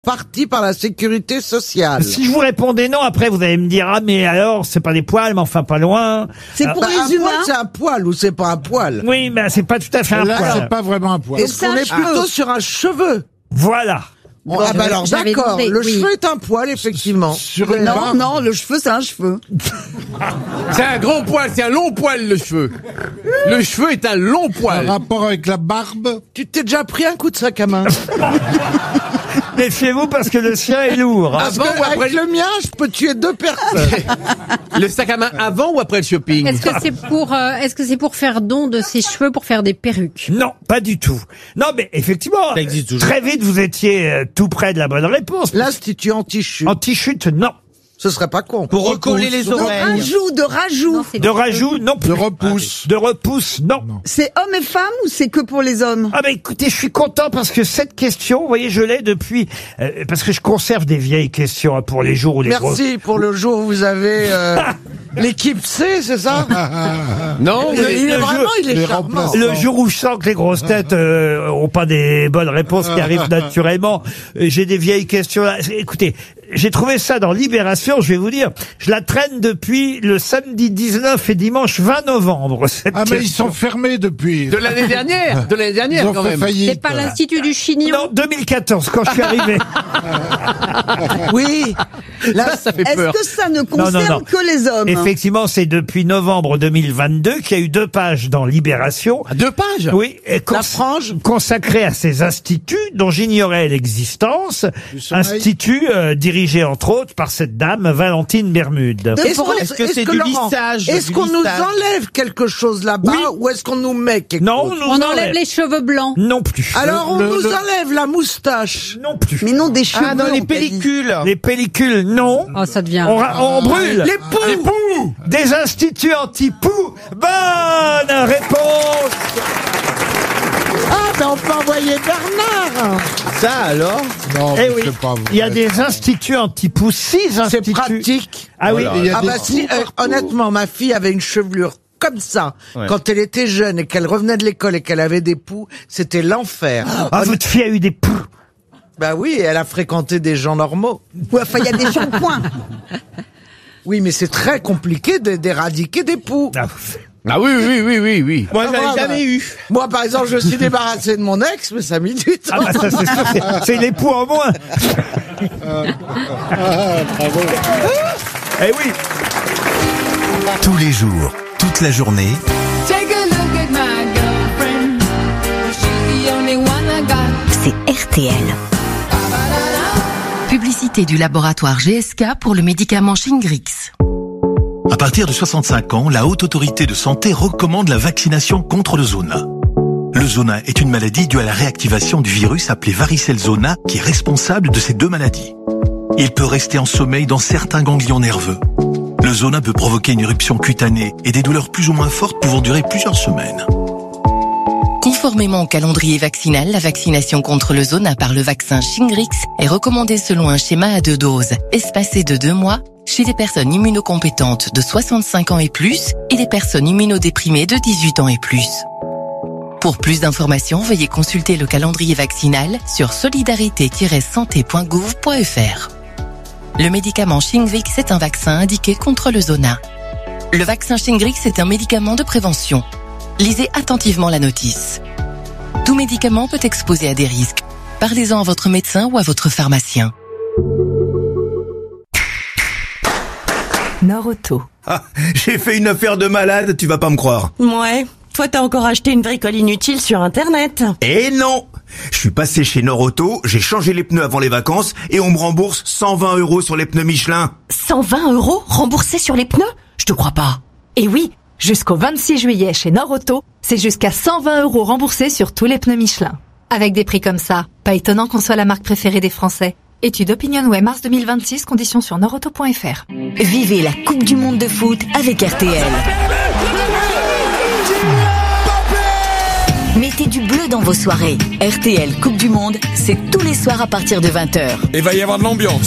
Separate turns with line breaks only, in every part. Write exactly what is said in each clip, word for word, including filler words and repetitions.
parti par la sécurité sociale.
Si je vous répondais non, après vous allez me dire ah mais alors c'est pas des poils, mais enfin pas loin.
C'est
Ah,
pour
Bah,
les
un
humains.
poil, c'est un poil ou c'est pas un poil?
Oui, mais c'est pas tout à fait un
Là,
poil.
c'est pas vraiment un poil.
Est-ce qu'on est plutôt sur un cheveu?
Voilà.
Bon, ah bah alors
j'avais
d'accord,
demandé,
le
oui.
cheveu est un poil effectivement.
Sur une
Non,
barbe.
non, le cheveu, c'est un cheveu.
C'est un grand poil, c'est un long poil le cheveu. Le cheveu est un long
Un
poil.
rapport avec la barbe.
Tu t'es déjà pris un coup de sac à main?
Méfiez-vous parce que le sien est lourd.
Parce
Avant
que
ou après
avec le mien, je peux tuer deux personnes.
Le sac à main avant ou après le shopping?
Est-ce que c'est pour, euh, est-ce que c'est pour faire don de ses cheveux pour faire des perruques?
Non, pas du tout. Non, mais effectivement,
Ça existe toujours.
très vite vous étiez euh, tout près de la bonne réponse.
L'Institut anti-chute.
Anti-chute, non.
Ce serait pas con.
Pour recoller les
De
oreilles.
rajout, de rajout.
Non, c'est
De rajout, non plus.
De repousse.
De repousse, non.
C'est hommes et femmes ou c'est que pour les hommes?
Ah bah écoutez, je suis content parce que cette question, vous voyez, je l'ai depuis... euh, parce que je conserve des vieilles questions hein, pour les jours où les grosses...
Merci pour le jour où vous avez euh, l'équipe C, c'est ça?
Non,
il,
mais-
il est
le
vraiment,
jeu-
il est
les
charmant.
remplaçants.
Le jour où je sens que les grosses têtes euh, ont pas des bonnes réponses qui arrivent naturellement, euh, j'ai des vieilles questions là. Écoutez, j'ai trouvé ça dans Libération, je vais vous dire, je la traîne depuis le samedi dix-neuf et dimanche vingt novembre. Cette
Ah mais ils
question.
sont fermés depuis.
de l'année dernière, de l'année
Ils
dernière
ont
quand
fait
même.
faillite.
C'est pas l'Institut du Chignon?
Non, deux mille quatorze, quand je suis arrivé.
Oui. Là,
Ça fait
Est-ce
peur.
que ça ne
non,
concerne
non.
que les hommes?
Effectivement, c'est depuis novembre deux mille vingt-deux qu'il y a eu deux pages dans Libération.
À Deux pages.
Oui, et cons-
La frange.
consacrée à ces instituts dont j'ignorais l'existence.
sommeil.
Institut euh, dirigé entre autres par cette dame Valentine Bermude.
Est-ce qu'on-
Est-ce que
est-ce
c'est
que
du
Laurent,
lissage,
Est-ce
du
qu'on nous
lissage
enlève quelque chose là-bas
Oui.
ou est-ce qu'on nous met quelque
Non,
chose?
nous
On enlève les cheveux blancs.
Non plus.
Alors on
Le-
nous
le-
enlève la moustache.
Non plus.
Mais non, des cheveux.
Ah, dans
on
les
t'a dit.
pellicules.
Les pellicules, non.
Oh, ça devient.
On, ra- on brûle.
Les poux.
Les poux. Des instituts anti-poux. Bonne réponse.
Ah ben on peut envoyer Bernard.
Ça alors?
Non,
Eh
mais
oui,
c'est pas vrai.
il y a des instituts anti-poux, six
C'est
instituts.
pratique.
Ah oui.
Voilà.
Il y a
Ah
des
bah si,
poux
euh,
partout.
honnêtement, ma fille avait une chevelure comme ça quand elle était jeune et qu'elle revenait de l'école et qu'elle avait des poux, c'était l'enfer.
Ah, votre fille a eu des poux.
Bah oui, elle a fréquenté des gens normaux.
Ouais, enfin, il y a des shampoings.
Oui, mais c'est très compliqué de- d'éradiquer des poux.
Ah,
Ah oui, oui, oui, oui, oui. Moi,
Ah,
j'en ai
voilà.
jamais eu.
Moi, par exemple, je suis débarrassé de mon ex, mais ça a mis du temps.
ah bah ça c'est sûr, c'est- c'est les poux en moins. Eh oui.
Tous les jours, toute la journée,
Take a look at my girlfriend. She's the only one I got.
C'est R T L. Publicité du laboratoire G S K pour le médicament Shingrix.
à partir de soixante-cinq ans, la Haute Autorité de Santé recommande la vaccination contre le zona. Le zona est une maladie due à la réactivation du virus appelé varicelle zona qui est responsable de ces deux maladies. Il peut rester en sommeil dans certains ganglions nerveux. Le zona peut provoquer une éruption cutanée et des douleurs plus ou moins fortes pouvant durer plusieurs semaines.
Conformément au calendrier vaccinal, la vaccination contre le zona par le vaccin Shingrix est recommandée selon un schéma à deux doses, espacé de deux mois, chez les personnes immunocompétentes de soixante-cinq ans et plus et les personnes immunodéprimées de dix-huit ans et plus. Pour plus d'informations, veuillez consulter le calendrier vaccinal sur solidarité tiret santé point gouv point f r. Le médicament Shingrix est un vaccin indiqué contre le zona. Le vaccin Shingrix est un médicament de prévention. Lisez attentivement la notice. Tout médicament peut exposer à des risques. Parlez-en à votre médecin ou à votre pharmacien.
Nord-Auto.
Ah, j'ai fait une affaire de malade, tu vas pas me croire.
Ouais. Toi, t'as encore acheté une bricole inutile sur Internet.
Eh non! Je suis passé chez Nord-Auto, j'ai changé les pneus avant les vacances et on me rembourse cent vingt euros sur les pneus Michelin.
cent vingt euros remboursés sur les pneus? Je te crois pas.
Et oui, jusqu'au vingt-six juillet chez Nord-Auto, c'est jusqu'à cent vingt euros remboursés sur tous les pneus Michelin. Avec des prix comme ça, pas étonnant qu'on soit la marque préférée des Français. Étude OpinionWay mars deux mille vingt-six, conditions sur nordauto point f r.
Vivez la Coupe du Monde de foot avec R T L. Mettez du bleu dans vos soirées. R T L Coupe du Monde, c'est tous les soirs à partir de vingt heures.
Et va y avoir de l'ambiance.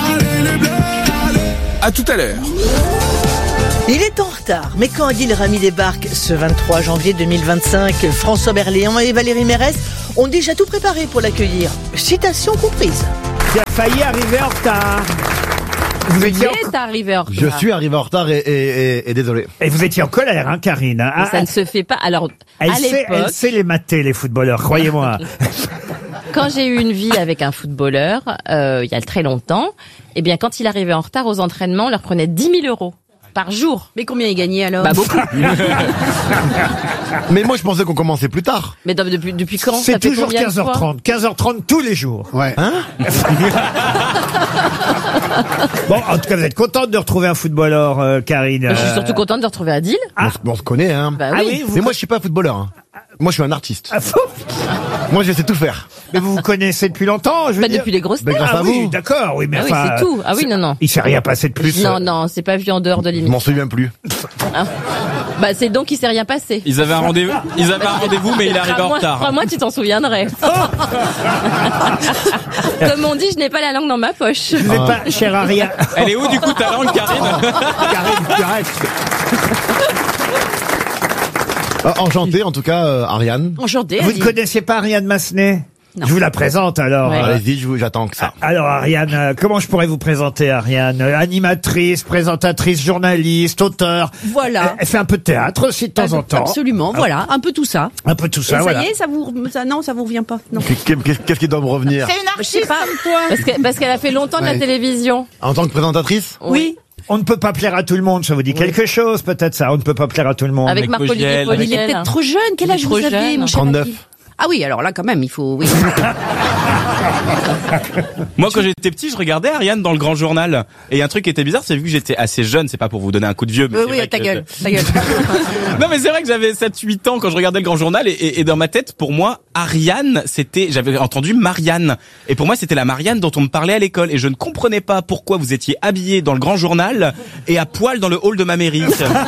À tout à l'heure.
Il est en retard, mais quand Adil Rami débarque ce vingt-trois janvier deux mille vingt-cinq, François Berléand et Valérie Mérès ont déjà tout préparé pour l'accueillir. Citation comprise.
qui a failli arriver en retard. Vous
Il
étiez en...
est arrivé en retard.
Je suis arrivé en retard et, et, et, et désolé.
Et vous étiez en colère, hein, Karine.
Mais
Ah,
ça ne se fait pas. Alors,
elle,
à
sait, elle
l'époque,
sait les mater, les footballeurs, croyez-moi.
quand j'ai eu une vie avec un footballeur, euh, il y a très longtemps, eh bien, quand il arrivait en retard aux entraînements, on leur prenait dix mille euros par jour.
Mais combien il gagnait alors?
Bah, beaucoup.
Mais moi, je pensais qu'on commençait plus tard.
Mais donc, depuis, depuis quand? Ça
C'est
fait
toujours
combien de
quinze heures
fois
trente. quinze heures trente tous les jours.
Ouais.
Hein?
Bon, en tout cas, vous êtes contente de retrouver un footballeur, euh, Karine.
Je suis
Euh,
surtout contente de retrouver Adil.
On, se, on se connaît, hein.
Bah
Ah
oui.
oui, vous...
Mais moi, je suis pas footballeur. Hein. Moi, je suis un artiste.
Ah, fou.
Moi, je sais tout faire.
Mais vous vous connaissez depuis longtemps, je veux
Bah,
dire.
depuis les grosses
Ben,
têtes.
grâce
Ah
à
oui,
vous.
d'accord, oui, mais
Ah oui,
enfin...
c'est tout. Ah oui, non, non.
Il s'est rien passé de plus.
Non, non, c'est pas vu en dehors de
Je
limite.
m'en souviens plus.
Bah, c'est donc qu'il s'est rien passé.
Ils avaient un rendez-vous, ils avaient un rendez-vous, mais il est arrivé en
Crois-moi-
retard.
Crois-moi, tu t'en souviendrais. Comme on dit, je n'ai pas la langue dans ma poche.
Vous n'êtes pas, cher Ariane.
Elle est où du coup ta langue, Karine?
Karine, direct. Euh, enchanté, en tout cas, euh, Ariane.
Enchanté.
Vous ne
Adil.
connaissiez pas Ariane Massenet?
Non.
Je vous la présente alors.
Ouais.
Euh,
Allez-y, je vous- j'attends que ça.
Alors Ariane, euh, comment je pourrais vous présenter Ariane? Euh, Animatrice, présentatrice, journaliste, auteur.
Voilà.
Elle, elle fait un peu de théâtre aussi de temps en temps.
Absolument, voilà, un peu tout ça.
Un peu tout
Et
ça,
ça
voilà.
y est, ça vous, ça, non, ça vous revient pas. Non.
Qu'est- Qu'est-ce qu'est-ce qui doit me revenir?
une
Je sais pas. Parce que- parce qu'elle a fait longtemps de la
Ouais.
télévision.
En tant que présentatrice?
Oui.
On ne peut pas plaire à tout le monde, ça vous dit quelque chose peut-être ça? On ne peut pas plaire à tout le monde.
Avec
Avec
Marc-Olivier
Fogiel,
Il est
Fogiel.
peut-être trop jeune. Quel
Il est
âge
trop
vous avez,
jeune.
mon cher
trente-neuf.
Adil? Ah oui, alors là, quand même, il faut, oui.
Moi, quand j'étais petit, je regardais Ariane dans le Grand Journal. Et il y a un truc qui était bizarre, c'est vu que j'étais assez jeune, c'est pas pour vous donner un coup de vieux, mais
Oui,
c'est
oui,
vrai
ta
que-
gueule, ta gueule.
Non, mais c'est vrai que j'avais sept huit ans quand je regardais le Grand Journal et, et, et dans ma tête, pour moi, Ariane, c'était, j'avais entendu Marianne. Et pour moi, c'était la Marianne dont on me parlait à l'école. Et je ne comprenais pas pourquoi vous étiez habillée dans le Grand Journal et à poil dans le hall de ma mairie.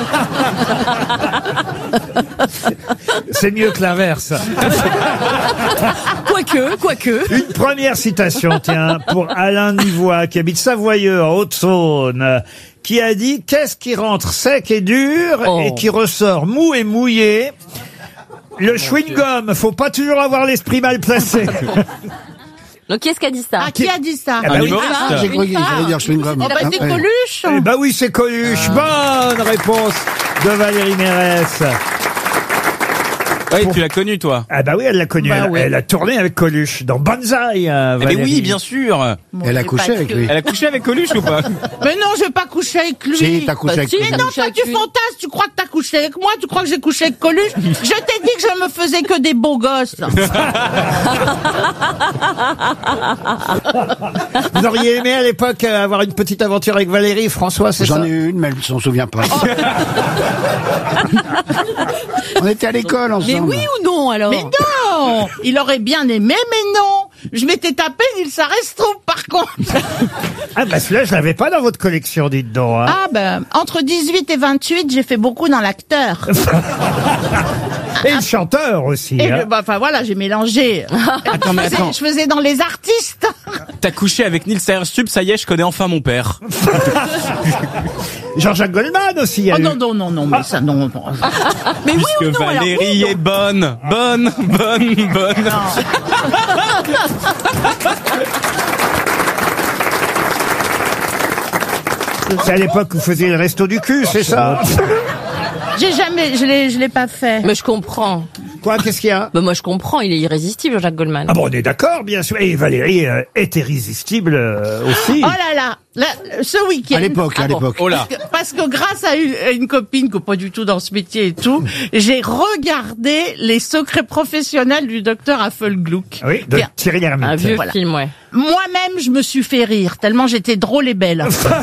C'est mieux que l'inverse.
Quoique, quoique.
Une première citation, tiens, pour Alain Nivois, qui habite Savoyeux, en Haute-Saône, qui a dit « Qu'est-ce qui rentre sec et dur
Oh.
et qui ressort mou et mouillé ?» Le chewing-gum, faut pas toujours avoir l'esprit mal placé.
Donc, qui est-ce qui a dit ça?
Ah, qui a dit ça?
Ah bah
Un
oui.
humoriste.
Ah,
J'ai cru qu'il allait dire chewing-gum.
Oh, bah, c'est
Ouais.
Coluche.
Eh bah oui, c'est Coluche. Bonne réponse de Valérie Mérès.
Oui, tu l'as connu, toi.
Ah bah oui, elle l'a connue.
Bah
elle,
oui.
elle a tourné avec Coluche dans Banzai. euh,
Mais
Valérie.
oui, bien sûr.
Elle a couché avec lui.
Elle a couché avec Coluche ou pas?
Mais non, je vais pas coucher avec lui.
Si, t'as couché
Bah,
avec
si,
lui.
t'as
Non,
couché
toi,
avec
tu
lui.
fantasmes, tu crois que t'as couché avec moi, tu crois que j'ai couché avec Coluche. Je t'ai dit que je me faisais que des beaux gosses.
Vous auriez aimé à l'époque euh, avoir une petite aventure avec Valérie, François, c'est ça?
J'en ai eu une, mais elle s'en souvient pas. On était à l'école ensemble.
Mais oui ou non, alors? Mais non! Il aurait bien aimé, mais non! Je m'étais tapé Nils Arestrup, par contre.
Ah bah celui-là, je l'avais pas dans votre collection, dites donc. Hein.
Ah ben, entre dix-huit et vingt-huit, j'ai fait beaucoup dans l'acteur.
Et le chanteur aussi.
Et
hein.
je- bah, enfin voilà, j'ai mélangé.
Attends, mais
je, faisais,
attends.
je faisais dans les artistes.
T'as couché avec Nils Aerstup, ça y est, je connais enfin mon père.
Jean-Jacques Goldman aussi. il y a
Oh
eu.
non, non, non, non, mais ça, non. non. Mais oui
Puisque
ou non, alors,
Valérie
oui ou non
est bonne, bonne, bonne, bonne.
C'est à l'époque où vous faisiez le resto du cul, c'est ça?
J'ai jamais, je l'ai, je l'ai pas fait.
Mais je comprends.
Quoi, qu'est-ce qu'il y a?
Bah, moi, je comprends. Il est irrésistible, Jacques Goldman.
Ah bon, on est d'accord, bien sûr. Et Valérie euh, est irrésistible euh, aussi.
Oh là là, là, ce week-end.
À l'époque,
Ah
à
bon.
l'époque.
Oh là.
Parce que, parce que grâce à une, à une copine qui n'est pas du tout dans ce métier et tout, j'ai regardé Les secrets professionnels du docteur Affelgluck.
Oui, de
Bien.
Thierry Lhermitte.
Un vieux
Voilà.
film, ouais.
Moi-même, je me suis fait rire, tellement j'étais drôle et belle.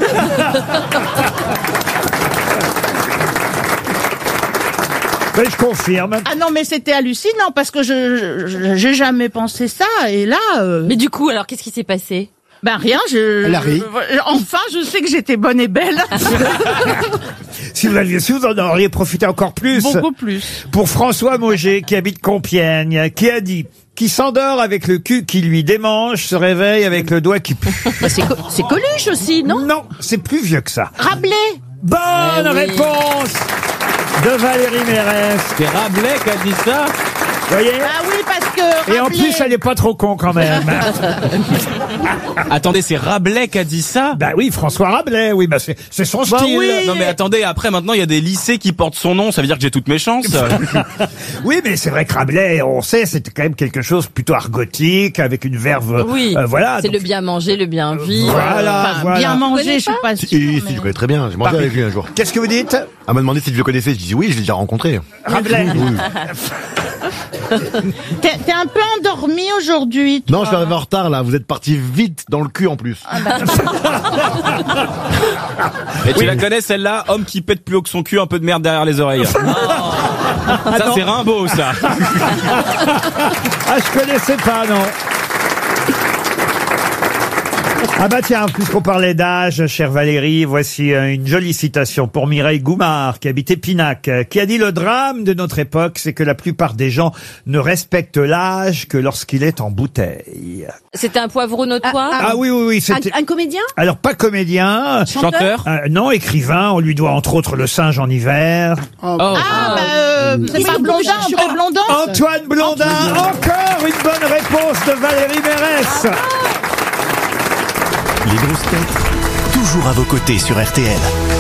Oui, je confirme.
Ah non, mais c'était hallucinant, parce que je, je- j'ai jamais pensé ça, et là... euh,
Mais du coup, alors, qu'est-ce qui s'est passé?
ben rien, je...
Elle a ri.
je- enfin, je sais que j'étais bonne et belle.
Si vous aviez su, vous en auriez profité encore plus.
Beaucoup plus.
Pour François Mauger, qui habite Compiègne, qui a dit « Qui s'endort avec le cul qui lui démange, se réveille avec le doigt qui pue.
Bah, c'est, Co- c'est Coluche aussi, » non?
Non, c'est plus vieux que ça.
Rabelais.
Bonne
Eh oui.
réponse de Valérie Mérès.
C'est Rabelais qui a dit ça?
voyez?
Ah oui, parce que...
Et en
Rabelais-
plus, elle est pas trop con quand même.
Attendez, c'est Rabelais qui a dit ça?
Bah oui, François Rabelais, oui, bah c'est c'est son
Bah
style.
oui.
Non mais attendez, après maintenant il y a des lycées qui portent son nom, ça veut dire que j'ai toutes mes chances.
Oui, mais c'est vrai que Rabelais, on sait, c'était quand même quelque chose plutôt argotique, avec une verve.
Oui,
euh, voilà.
c'est
donc-
le bien manger, le bien vivre.
Voilà,
Enfin,
voilà.
bien manger, je suis pas
Si,
sûre.
si,
mais-
je connais très bien. J'ai mangé
Paris.
avec lui un jour.
Qu'est-ce que vous dites?
Elle m'a demandé si je le connaissais. Je dis oui, je l'ai déjà rencontré.
Rabelais.
T'es t'es un peu endormi aujourd'hui.
Non, je
toi.
suis arrivé en retard là. Vous êtes parti vite dans le cul en plus.
Et tu la connais celle-là, homme qui pète plus haut que son cul, un peu de merde derrière les oreilles. Ça c'est Rimbaud ça.
Ah, je connaissais pas, non. Ah bah tiens, puisqu'on parlait d'âge, chère Valérie, voici euh, une jolie citation pour Mireille Goumard, qui habite Épinac, euh, qui a dit « Le drame de notre époque, c'est que la plupart des gens ne respectent l'âge que lorsqu'il est en bouteille.
C'était un poivron notoire. »
Ah oui, oui, oui, c'était...
Un, un comédien?
Alors, pas comédien.
Chanteur.
Euh, non, écrivain. On lui doit entre autres Le singe en hiver.
Ah, bah, euh, c'est pas Blondin, André Blondin.
Antoine Blondin, encore une bonne réponse de Valérie Mérès.
Les grosses têtes, toujours à vos côtés sur R T L.